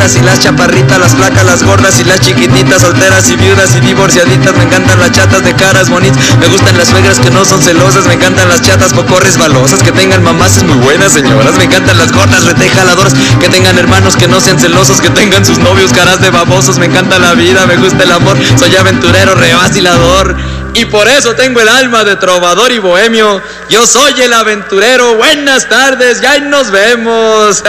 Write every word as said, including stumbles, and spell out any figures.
güeritas y las chaparritas, las flacas, las gordas y las chiquititas, solteras y viudas y divorciaditas. Me encantan las chatas de caras bonitas, me gustan las suegras que no son celosas, me encantan las chatas poco resbalosas, que tengan mamás muy buenas señoras, me encantan las gordas retejaladoras, que tengan hermanos que no sean celosos, que tengan sus novios caras de babosos. Me encanta la vida, me gusta el amor, soy aventurero, re vacilador, y por eso tengo el alma de trovador y bohemio. Yo soy el aventurero, buenas tardes, ya nos vemos.